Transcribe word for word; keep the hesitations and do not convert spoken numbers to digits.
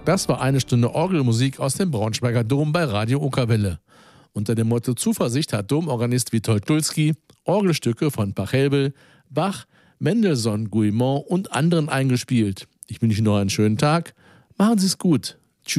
Das war eine Stunde Orgelmusik aus dem Braunschweiger Dom bei Radio Okerwelle. Unter dem Motto Zuversicht hat Domorganist Witold Dulski Orgelstücke von Pachelbel, Bach, Mendelssohn, Guilmant und anderen eingespielt. Ich wünsche Ihnen noch einen schönen Tag. Machen Sie es gut.